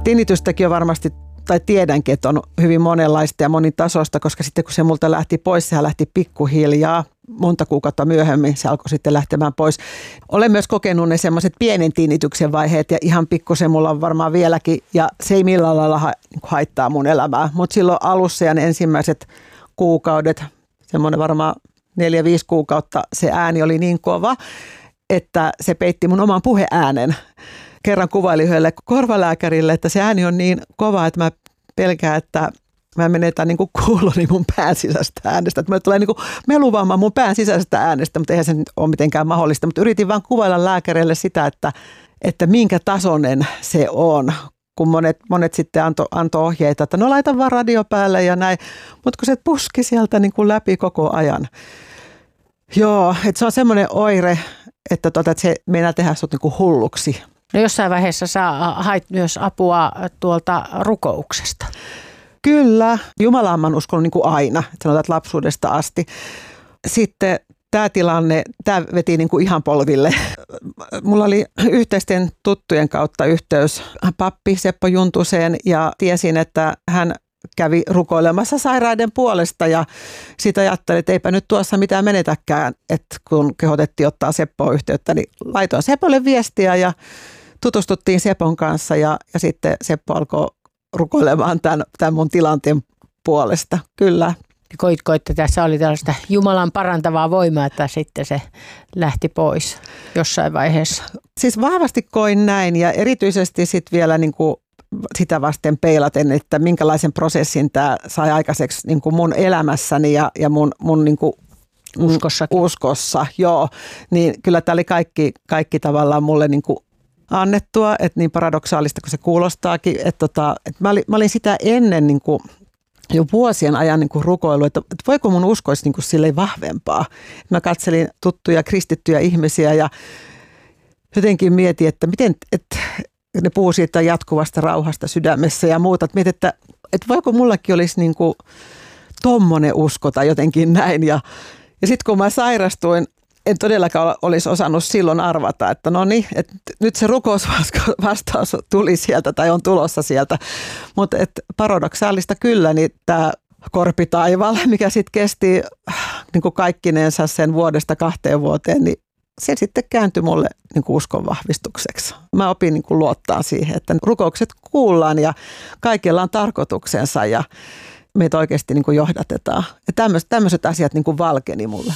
Tinnitystäkin on varmasti, tai tiedänkin, että on hyvin monenlaista ja monitasoista, koska sitten kun se multa lähti pois, sehän lähti pikkuhiljaa. Monta kuukautta myöhemmin se alkoi sitten lähtemään pois. Olen myös kokenut ne semmoiset pienen tinnityksen vaiheet ja ihan pikkusen mulla on varmaan vieläkin ja se ei millään lailla haittaa mun elämää. Mutta silloin alussa ja ne ensimmäiset kuukaudet, semmoinen varmaan 4-5 kuukautta se ääni oli niin kova, että se peitti mun oman puheäänen. Kerran kuvailin yhdelle korvalääkärille, että se ääni on niin kova, että mä pelkään, että mä menetän niin kuuloni mun pään sisäistä äänestä. Että mä tulee niin meluvaamaan mun pään sisäisestä äänestä, mutta eihän se nyt ole mitenkään mahdollista. Mutta yritin vaan kuvailla lääkärille sitä, että minkä tasoinen se on. Kun monet sitten antoi ohjeita, että no laita vaan radio päälle ja näin. Mutta kun se puski sieltä niin kuin läpi koko ajan. Joo, että se on semmoinen oire, että se meinaa tehdä sut niin kuin hulluksi. No jossain vaiheessa sä hait myös apua tuolta rukouksesta. Kyllä, Jumalaan mä oon uskonut niin kuin aina, sanotaan lapsuudesta asti. Sitten tämä tilanne, tämä veti niin kuin ihan polville. Mulla oli yhteisten tuttujen kautta yhteys pappi Seppo Juntuseen ja tiesin, että hän kävi rukoilemassa sairaiden puolesta ja siitä ajattelin, että eipä nyt tuossa mitään menetäkään, että kun kehotettiin ottaa Seppoon yhteyttä, niin laitoin Sepolle viestiä ja tutustuttiin Sepon kanssa ja sitten Seppo alkoi rukoilemaan tämän mun tilanteen puolesta. Kyllä. Koitko, että tässä oli tällaista Jumalan parantavaa voimaa, että sitten se lähti pois jossain vaiheessa? Siis vahvasti koin näin ja erityisesti sitten vielä niin kuin sitä vasten peilaten, että minkälaisen prosessin tämä sai aikaiseksi niin kuin mun elämässäni ja mun niin kuin uskossa. Joo, niin kyllä tämä oli kaikki tavallaan mulle niin kuin annettua, että niin paradoksaalista kuin se kuulostaakin, että mä olin sitä ennen niin kuin jo vuosien ajan niin kuin rukoillut, että voiko mun usko olisi niin kuin silleen vahvempaa. Mä katselin tuttuja kristittyjä ihmisiä ja jotenkin mietin, että miten, että ne puhuu siitä jatkuvasta rauhasta sydämessä ja muuta, että mietin, että voiko mullakin olisi niin kuin tommonen usko tai jotenkin näin ja sitten kun mä sairastuin, en todellakaan olisi osannut silloin arvata, että no niin, että nyt se rukousvastaus tuli sieltä tai on tulossa sieltä. Mutta paradoksaalista kyllä, niin tämä korpitaival, mikä sitten kesti niin kuin kaikkinensa sen vuodesta 2 vuoteen, niin se sitten kääntyi mulle niin kuin uskon vahvistukseksi. Mä opin niin kuin luottaa siihen, että rukoukset kuullaan ja kaikilla on tarkoituksensa ja meitä oikeasti niin kuin johdatetaan. Ja tämmöiset asiat niin kuin valkeni mulle.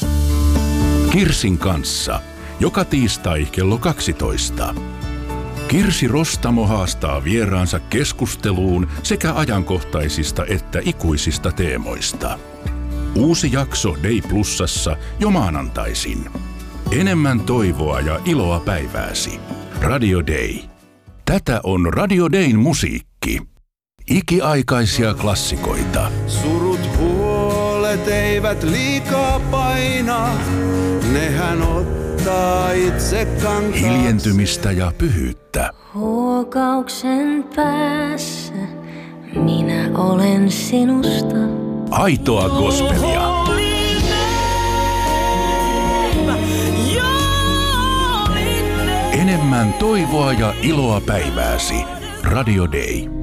Kirsin kanssa. Joka tiistai kello 12. Kirsi Rostamo haastaa vieraansa keskusteluun sekä ajankohtaisista että ikuisista teemoista. Uusi jakso Day Plusassa jo maanantaisin. Enemmän toivoa ja iloa päivääsi. Radio Day. Tätä on Radio Dayn musiikki. Ikiaikaisia klassikoita. Surut huolet eivät liikaa paina, nehän ottaa itse kantaa. Hiljentymistä ja pyhyyttä. Huokauksen päässä minä olen sinusta. Aitoa gospelia. Enemmän toivoa ja iloa päivääsi. Radio Day.